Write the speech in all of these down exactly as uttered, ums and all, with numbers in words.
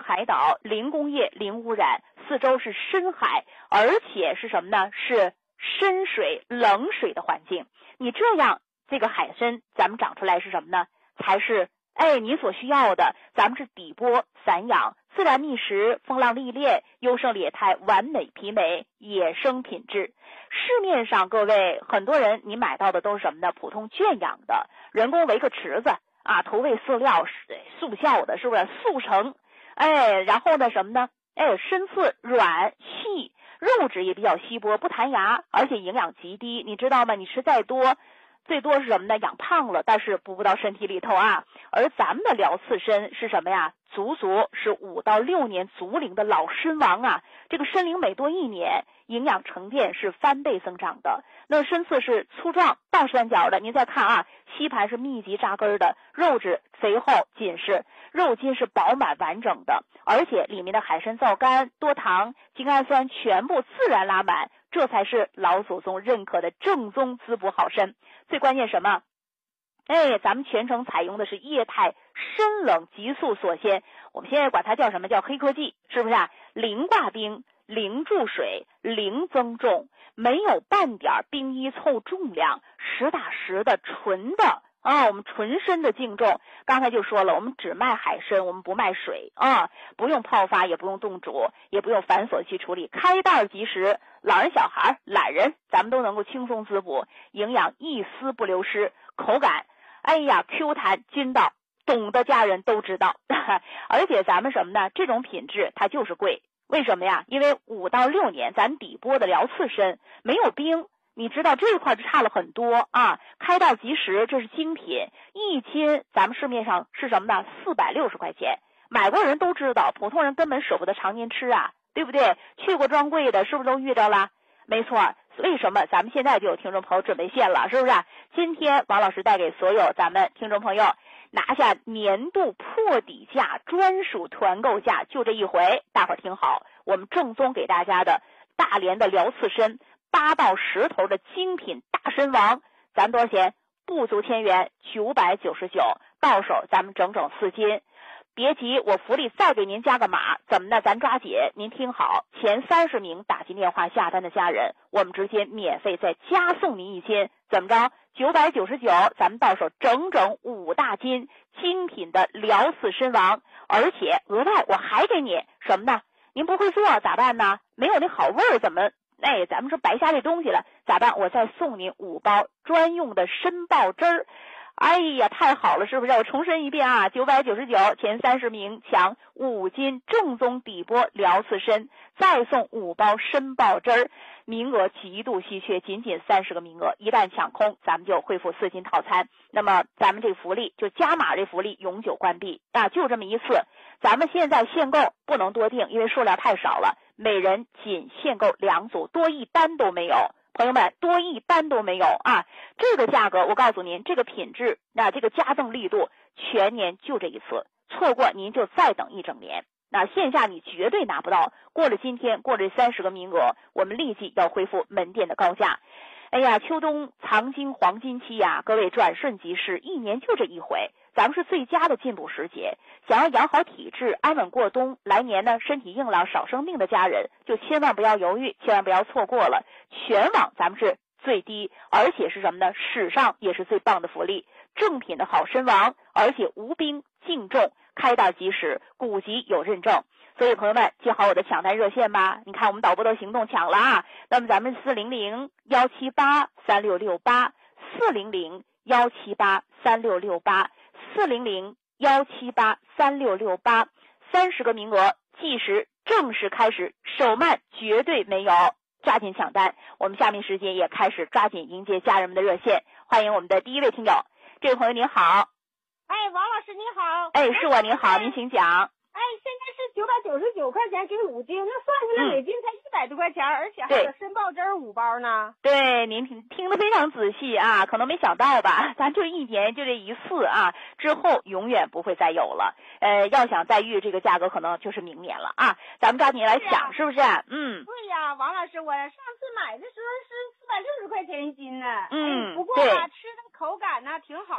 海岛，零工业、零污染，四周是深海，而且是什么呢？是深水、冷水的环境。你这样这个海参咱们长出来是什么呢？才是哎你所需要的。咱们是底波散养，自然觅食，风浪历练，优胜劣汰，完美媲美，野生品质。市面上各位很多人你买到的都是什么呢？普通圈养的，人工围个池子啊，投喂饲料，速效的，是不是速成？哎，然后呢什么呢？哎，参刺软细，肉质也比较稀薄，不弹牙，而且营养极低，你知道吗？你吃再多，最多是什么呢？养胖了，但是补不到身体里头啊。而咱们的辽刺参是什么呀？足足是五到六年足龄的老参王啊，这个参龄每多一年，营养沉淀是翻倍增长的。那参刺是粗壮倒三角的，您再看啊，吸盘是密集扎根的，肉质肥厚紧实，肉筋是饱满完整的，而且里面的海参皂苷、多糖、精氨酸全部自然拉满，这才是老祖宗认可的正宗滋补好参。最关键什么？哎，咱们全程采用的是液态深冷急速锁鲜，我们现在管它叫什么？叫黑科技，是不是啊？零挂冰，零注水，零增重，没有半点冰衣凑重量，实打实的纯的啊，我们纯参的净重。刚才就说了，我们只卖海参，我们不卖水啊，不用泡发，也不用冻煮，也不用繁琐去处理，开袋即食，老人小孩懒人咱们都能够轻松滋补，营养一丝不流失，口感哎呀 Q 弹筋道，懂的家人都知道。而且咱们什么呢？这种品质它就是贵，为什么呀？因为五到六年咱底波的辽刺参没有冰，你知道这一块就差了很多啊！开袋即食，这是精品，一斤咱们市面上是什么呢？四百六十块钱，买过人都知道，普通人根本舍不得常年吃啊，对不对？去过专柜的是不是都遇到了？没错，为什么咱们现在就有听众朋友准备现了，是不是？今天王老师带给所有咱们听众朋友拿下年度破底价专属团购价，就这一回，大伙儿听好，我们正宗给大家的大连的辽刺参八到十头的精品大参王，咱多少钱？不足千元，九百九十九，到手咱们整整四斤。别急，我福利再给您加个码，怎么呢？咱抓紧，您听好，前三十名打进电话下单的家人，我们直接免费再加送您一斤，怎么着？九百九十九，咱们到手整整五大斤精品的辽刺参王，而且额外我还给你什么呢？您不会做咋办呢？没有那好味儿怎么？哎，咱们说白瞎这东西了，咋办？我再送您五包专用的参爆汁儿。哎呀，太好了，是不是？我重申一遍啊，九百九十九，前三十名抢五斤正宗底波辽刺参，再送五包参爆汁儿，名额极度稀缺，仅仅三十个名额，一旦抢空，咱们就恢复四斤套餐。那么咱们这福利就加码，这福利永久关闭啊，就这么一次。咱们现在限购，不能多订，因为数量太少了，每人仅限购两组，多一单都没有。朋友们，多一单都没有啊！这个价格，我告诉您，这个品质，那这个加赠力度，全年就这一次，错过您就再等一整年。那线下你绝对拿不到，过了今天，过了三十个名额，我们立即要恢复门店的高价。哎呀，秋冬藏金黄金期呀、啊，各位转瞬即逝，一年就这一回，咱们是最佳的进补时节。想要养好体质，安稳过冬，来年呢身体硬朗少生病的家人，就千万不要犹豫，千万不要错过了。全网咱们是最低，而且是什么呢？史上也是最棒的福利，正品的好参王，而且无冰净重，开袋即食，古籍有认证。所以朋友们记好我的抢单热线吧，你看我们导播都行动抢了啊。那么咱们四零零幺七八三六六八，四零零幺七八三六六八，四零零幺七八三六六八，三十个名额，计时正式开始，手慢绝对没有，抓紧抢单。我们下面时间也开始抓紧迎接家人们的热线，欢迎我们的第一位听友。这位朋友您好。 哎，王老师你好。 哎，是我您好，您请讲。 哎，现在是九百九十九块钱给五斤，那算下来每斤才一百多块钱、嗯，而且还有参爆汁五包呢。 对，您听听得非常仔细啊，可能没想到吧？咱就一年就这一次啊，之后永远不会再有了。呃，要想再遇这个价格，可能就是明年了啊。咱们抓紧来抢，是不是？嗯。 对呀，王老师，我上次买的时候是四百六十块钱一斤呢。 嗯， 哎、不过吧，吃的口感呢挺好。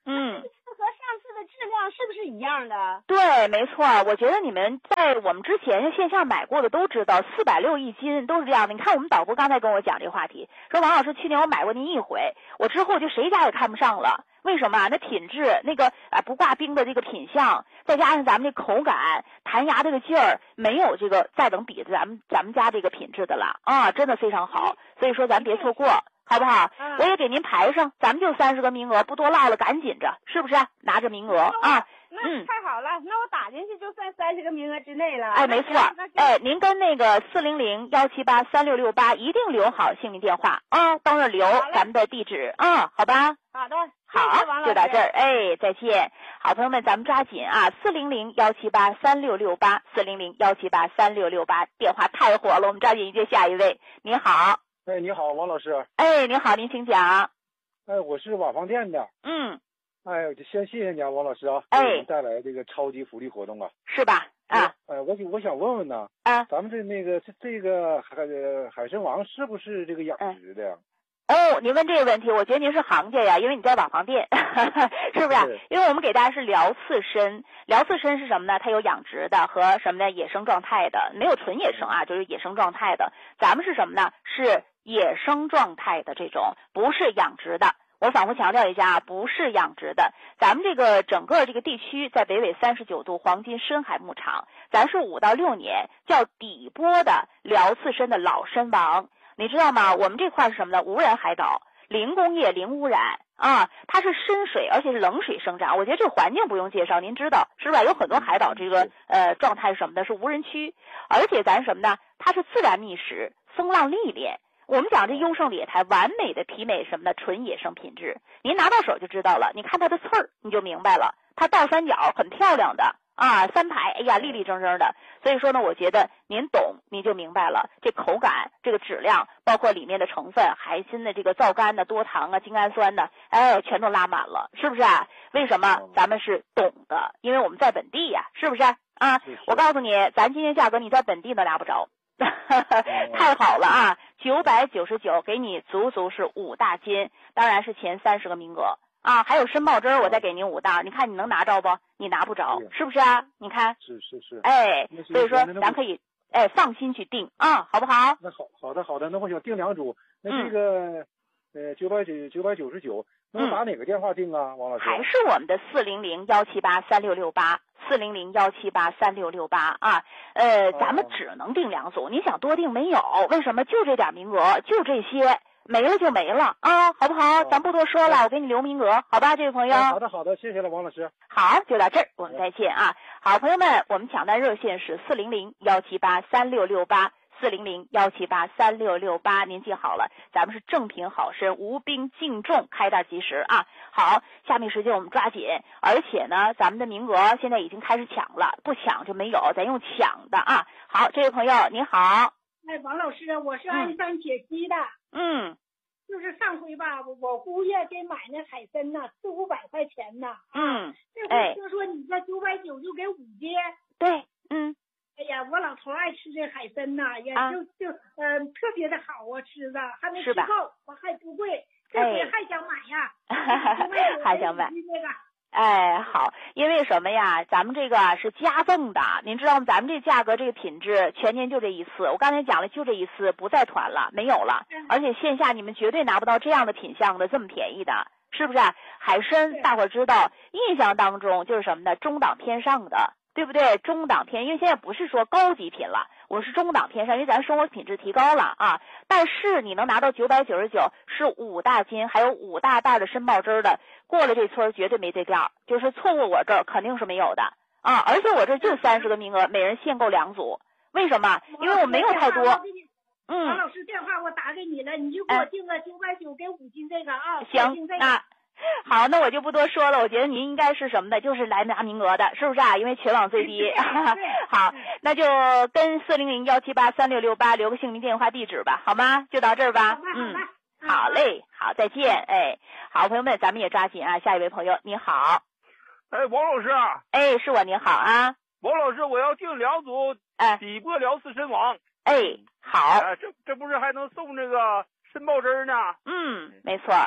嗯， 和上次的质量是不是一样的？ 对，没错。我觉得你们在我们之前线下买过的都知道，四百六一斤都是这样的。你看我们导播刚才跟我讲这个话题，说王老师去年我买过您一回，我之后就谁家也看不上了。为什么？那品质，那个啊不挂冰的这个品相，再加上咱们这口感、弹牙这个劲儿，没有这个再能比咱们咱们家这个品质的了啊，真的非常好。所以说咱别错过。好不好？ 嗯、 我也给您排上，咱们就三十个名额，不多落了，赶紧着，是不是？拿着名额啊！ 那太好了，那我打进去就算三十个名额之内了。 哎，没错。哎，您跟那个四零零幺七八三六六八一定留好姓名电话啊，到那留咱们的地址啊，好吧？ 好的， 好，就到这儿，哎，再见。好，朋友们，咱们抓紧啊！四零零幺七八三六六八，四零零幺七八三六六八，电话太火了，我们抓紧接下一位。您好。 哎，你好，王老师。 哎，您好，您请讲。 哎，我是瓦房店的。 嗯。 哎，先谢谢你啊，王老师啊， 哎， 给我们带来这个超级福利活动啊。 是吧？啊。 哎，我我想问问呢， 啊， 咱们这那个这这个海海参王是不是这个养殖的呀？ 哦，您问这个问题，我觉得您是行家呀，因为你在瓦房店，是不是？ 是因为我们给大家是辽刺参，辽刺参是什么呢？它有养殖的和什么呢？野生状态的，没有纯野生啊，就是野生状态的。咱们是什么呢？是野生状态的这种，不是养殖的。我反复强调一下啊，不是养殖的。咱们这个整个这个地区在北纬三十九度黄金深海牧场，咱是五到六年叫底波的辽刺参的老参王。你知道吗？我们这块是什么呢？无人海岛，零工业，零污染啊！它是深水，而且是冷水生长。我觉得这个环境不用介绍，您知道是吧？有很多海岛这个呃状态是什么的？是无人区，而且咱什么呢？它是自然觅食，风浪历练。我们讲这优胜劣汰，完美的媲美什么呢？纯野生品质。您拿到手就知道了，你看它的刺儿，你就明白了。它倒三角很漂亮的啊，三排，哎呀，立立正正的。所以说呢，我觉得您懂，您就明白了。这口感、这个质量，包括里面的成分，海参的这个皂苷的、多糖啊、精氨酸的，哎，全都拉满了，是不是啊？为什么？咱们是懂的，因为我们在本地呀，是不是啊？我告诉你，咱今天价格你在本地都拿不着。太好了啊！九百九十九，给你足足是五大斤，当然是前三十个名额啊！还有参鲍汁儿，我再给您五袋，你看你能拿着不？你拿不着，是不是啊？你看， 是是是， 哎，所以说咱可以哎放心去订啊，好不好？ 那好好的好的，那我想订两组，那这个、嗯、呃九百九九百九十九，能打哪个电话订啊，王老师？ 还是我们的四零零幺七八三六六八。四零零幺七八三六六八啊，呃，咱们只能订两组，你想多订没有？为什么？就这点名额，就这些，没了就没了啊，好不好？咱不多说了，我给你留名额，好吧，这位朋友。 好的好的，谢谢了，王老师。 好，就到这儿，我们再见啊！好，朋友们，我们抢单热线是四零零幺七八三六六八。四零零幺七八三六六八，您记好了，咱们是正品好参，无冰净重，开袋即食啊！好，下面时间我们抓紧，而且呢，咱们的名额现在已经开始抢了，不抢就没有，咱用抢的啊！好，这位朋友你好， 哎，王老师，我是鞍山铁西的， 嗯， 就是上回吧，我我姑爷给买那海参呐，四五百块钱呢， 嗯， 这回听说你这九百九就给五斤， 对，嗯。 哎呀，我老头爱吃这海参呐，也就、啊、就嗯、呃、特别的好啊，吃的还没吃够，我还不贵，这回还想买呀， 哎、还想买。 那个哎，好，因为什么呀？咱们这个是加赠的，您知道吗？咱们这价格、这个品质，全年就这一次。我刚才讲了，就这一次，不再团了，没有了。而且线下你们绝对拿不到这样的品相的，这么便宜的，是不是？海参大伙儿知道，印象当中就是什么呢？中档偏上的。对不对？中档偏，因为现在不是说高级品了，我是中档偏上，因为咱生活品质提高了啊。但是你能拿到九百九十九，是五大斤，还有五大袋的参鲍汁的，过了这村绝对没这调，就是错过我这儿肯定是没有的啊。而且我这就三十个名额，每人限购两组。为什么？因为我没有太多。嗯。 王老师电话我打给你了，你就给我订个九百九给五斤这个啊。 行啊。好，那我就不多说了。我觉得您应该是什么的，就是来拿名额的，是不是啊？因为全网最低。好，那就跟四零零幺七八三六六八留个姓名、电话、地址吧，好吗？就到这儿吧。嗯，好嘞，好，再见。哎，好，朋友们，咱们也抓紧啊。下一位朋友，你好。 哎，王老师。 哎，是我，您好啊。 王老师，我要订两组哎底波辽刺参王。 哎，好。 哎，这这不是还能送这个参鲍汁呢？ 嗯，没错。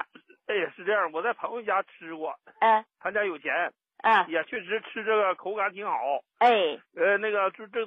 哎，是这样，我在朋友家吃过， 嗯， 他家有钱， 啊， 也确实吃这个口感挺好。 哎， 呃，那个这这